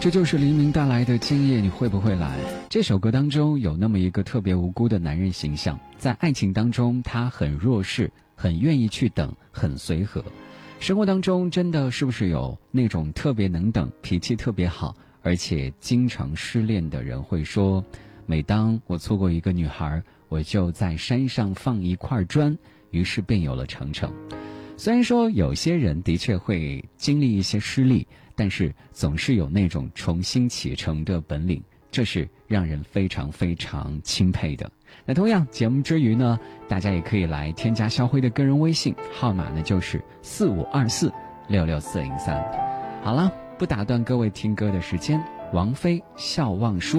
这就是黎明带来的今夜你会不会来。这首歌当中有那么一个特别无辜的男人形象，在爱情当中他很弱势，很愿意去等，很随和。生活当中真的是不是有那种特别能等，脾气特别好，而且经常失恋的人会说，每当我错过一个女孩，我就在山上放一块砖，于是便有了程程。虽然说有些人的确会经历一些失利，但是总是有那种重新启程的本领，这是让人非常非常钦佩的。那同样节目之余呢，大家也可以来添加肖辉的个人微信，号码呢就是4524664403。好了，不打断各位听歌的时间，王菲笑忘书。